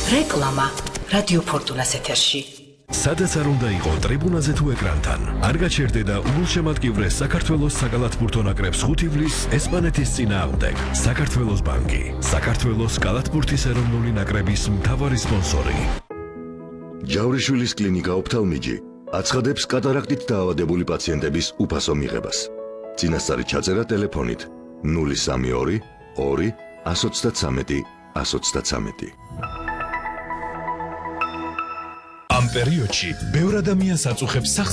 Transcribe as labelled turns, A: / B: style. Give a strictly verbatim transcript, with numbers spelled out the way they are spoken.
A: რეკლამა რადიო ფორტუნას ეთერში.
B: სადაც არ უნდა იყო ტრიბუნაზე თუ ეკრანთან. არ გაჩერდე და უგულშემატკივრე საქართველოს საკალათბურთო ნაკრებს ხუთ ივლისს ესპანეთის წინააღმდეგ. საქართველოს ბანკი, საქართველოს კალათბურთის ეროვნული ნაკრების მთავარი სპონსორი.
C: ჯავრიშვილის კლინიკა ოფთალმიჯი აცხადებს კატარაქტით დაავადებული პაციენტების უფასო მიღებას. წინასწარი ჩაწერა ტელეფონით ნული სამი ორი ორი ათს ოცდათრამეტი ათს ოცდათრამეტი.
B: ამ პერიოდში ბევრ ადამიანს აწუხებს